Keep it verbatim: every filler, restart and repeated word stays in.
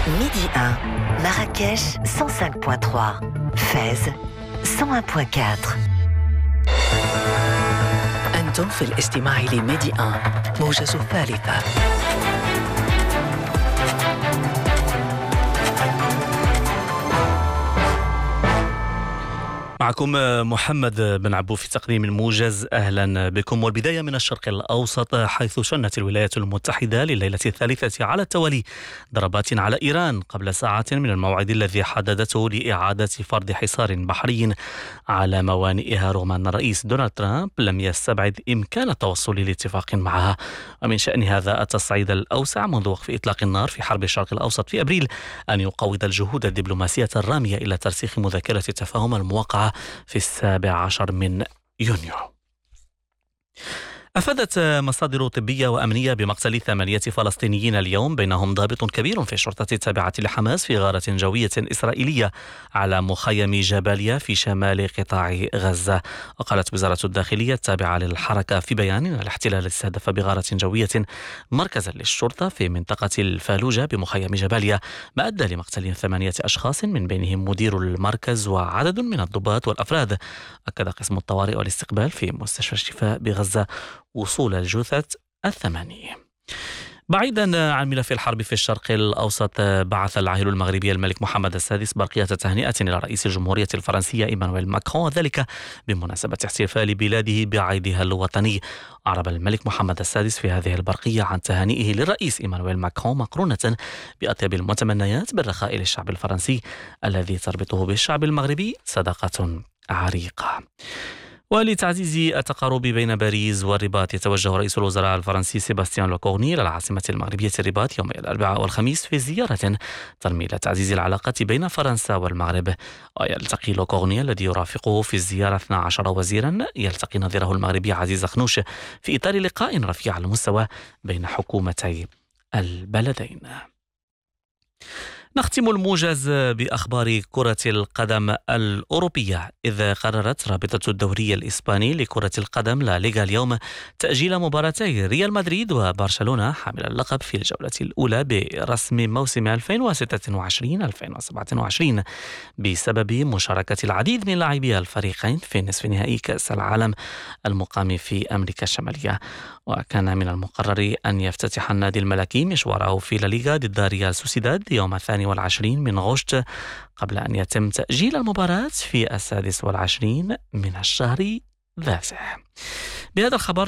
Midi un, Marrakech cent cinq virgule trois, Fès cent un virgule quatre. أنتم في الاستماع لميدي آن موجز الثالثة. معكم محمد بن عبو في تقديم الموجز. أهلا بكم. والبداية من الشرق الأوسط، حيث شنت الولايات المتحدة لليلة الثالثة على التوالي ضربات على إيران قبل ساعة من الموعد الذي حددته لإعادة فرض حصار بحري على موانئها، رغم أن الرئيس دونالد ترامب لم يستبعد إمكان التوصل لاتفاق معها. ومن شأن هذا التصعيد الأوسع منذ وقف إطلاق النار في حرب الشرق الأوسط في أبريل أن يقوض الجهود الدبلوماسية الرامية إلى ترسيخ مذكرة التفاهم الموقعة في السابع عشر من يونيو. أفادت مصادر طبية وأمنية بمقتل ثمانية فلسطينيين اليوم، بينهم ضابط كبير في الشرطة التابعة لحماس في غارة جوية إسرائيلية على مخيم جباليا في شمال قطاع غزة. وقالت وزارة الداخلية التابعة للحركة في بيان أن الاحتلال استهدف بغارة جوية مركزا للشرطة في منطقة الفالوجة بمخيم جباليا، ما أدى لمقتل ثمانية أشخاص من بينهم مدير المركز وعدد من الضباط والأفراد. أكد قسم الطوارئ والاستقبال في مستشفى الشفاء بغزة وصول الجثث الثمانية. بعيدا عن ملف الحرب في الشرق الأوسط، بعث العاهل المغربي الملك محمد السادس برقية تهنئة إلى رئيس الجمهورية الفرنسية إيمانويل ماكرون، وذلك بمناسبة احتفال بلاده بعيدها الوطني. أعرب الملك محمد السادس في هذه البرقية عن تهانئه للرئيس إيمانويل ماكرون مقرونة بأطيب المتمنيات بالرخاء للشعب الفرنسي الذي تربطه بالشعب المغربي صداقة عريقة. ولتعزيز التقارب بين باريس والرباط، يتوجه رئيس الوزراء الفرنسي سيباستيان لوكورني إلى العاصمة المغربية الرباط يومي الأربعاء والخميس في زيارة ترمي إلى تعزيز العلاقات بين فرنسا والمغرب. ويلتقي لوكورني الذي يرافقه في الزيارة اثنا عشر وزيرا يلتقي نظيره المغربي عزيز خنوش في إطار لقاء رفيع المستوى بين حكومتي البلدين. نختم الموجز بأخبار كرة القدم الأوروبية، إذ قررت رابطة الدوري الإسباني لكرة القدم لا ليغا اليوم تأجيل مباراتي ريال مدريد وبرشلونة حامل اللقب في الجولة الأولى برسم موسم ألفين وستة وعشرين ألفين وسبعة وعشرين بسبب مشاركة العديد من لاعبي الفريقين في نصف نهائي كأس العالم المقام في أمريكا الشمالية. وكان من المقرر أن يفتتح النادي الملكي مشواره في لا ليغا ضد ريال سوسيداد يوم الثاني والعشرين من غشت، قبل أن يتم تأجيل المباراة في السادس والعشرين من الشهر ذاته. بهذا الخبر